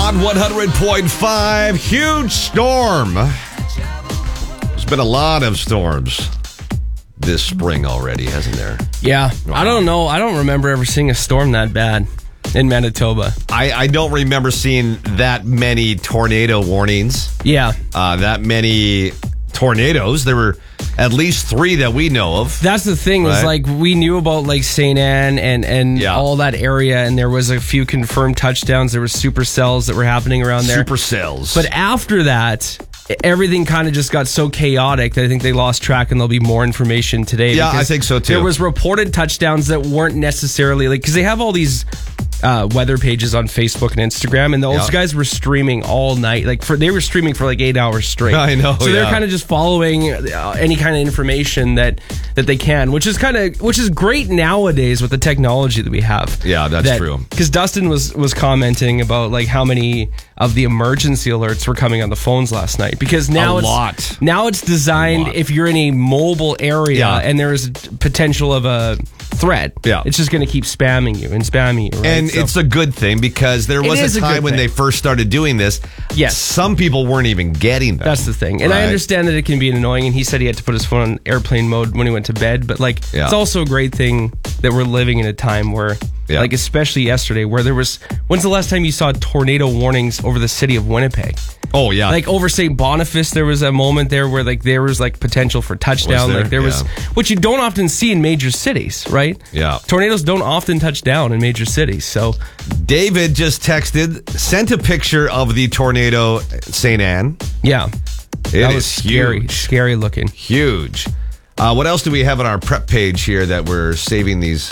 Hot 100.5. Huge storm. There's been a lot of storms this spring already, hasn't there? Yeah. I don't know. I don't remember ever seeing a storm that bad in Manitoba. I don't remember seeing that many tornado warnings. Yeah. That many tornadoes. There were at least 3 that we know of. That's the thing, is like we knew about like St. Anne and all that area, and there was a few confirmed touchdowns. There were supercells that were happening around there. Supercells. But after that, everything kind of just got so chaotic that I think they lost track, and there'll be more information today. Yeah, I think so too. There was reported touchdowns that weren't necessarily like, because they have all these weather pages on Facebook and Instagram, and those guys were streaming all night. They were streaming for like 8 hours straight. I know. So they're kind of just following any kind of information that they can, which is great nowadays with the technology that we have. Yeah, that's true. Because Dustin was commenting about like how many of the emergency alerts were coming on the phones last night, because now it's designed if you're in a mobile area and there is potential of a threat. Yeah, it's just going to keep spamming you. Right? And it's a good thing, because there was a time when they first started doing this. Yes, some people weren't even getting them. That's the thing, and I understand that it can be annoying. And he said he had to put his phone on airplane mode when he went to bed. But it's also a great thing that we're living in a time where, like especially yesterday, where there was. When's the last time you saw tornado warnings over the city of Winnipeg? Oh yeah, like over St. Boniface, there was a moment there where like there was like potential for touchdown. Was which you don't often see in major cities, right? Yeah, tornadoes don't often touch down in major cities. So David just sent a picture of the tornado St. Anne. Yeah, it was scary looking. Huge. What else do we have on our prep page here that we're saving these?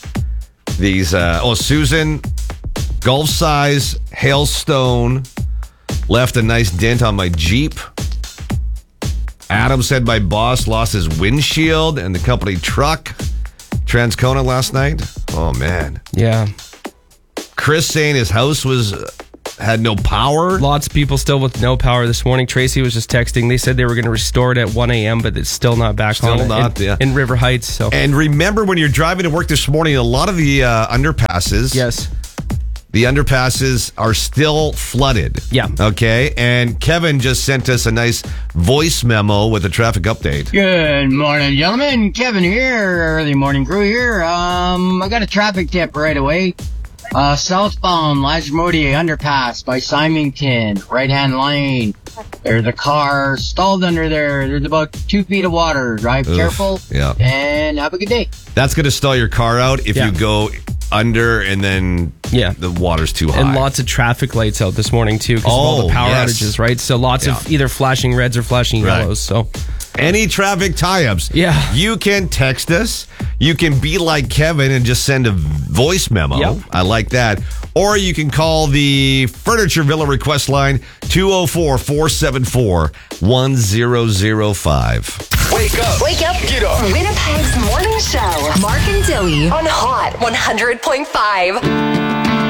Susan, Gulf size hailstone left a nice dent on my Jeep. Adam said my boss lost his windshield and the company truck. Transcona last night. Oh man. Yeah. Chris saying his house had no power. Lots of people still with no power this morning. Tracy was just texting. They said they were going to restore it at 1 a.m., but it's still not back on in River Heights. So. And remember, when you're driving to work this morning, a lot of the underpasses. Yes. The underpasses are still flooded. Yeah. Okay. And Kevin just sent us a nice voice memo with a traffic update. Good morning, gentlemen. Kevin here, early morning crew here. I got a traffic tip right away. Southbound Lajmodi underpass by Symington, right-hand lane. There's a car stalled under there. There's about 2 feet of water. Drive careful. Yeah. And have a good day. That's going to stall your car out if you go under and then the water's too high. And lots of traffic lights out this morning too because of all the power outages, right? So lots of either flashing reds or flashing yellows. So any traffic tie-ups, you can text us. You can be like Kevin and just send a voice memo. Yep. I like that. Or you can call the Furniture Villa request line 204-474-1005. Wake up. Get up. Winnipeg's morning show. Mark and Dilly on Hot 100.5.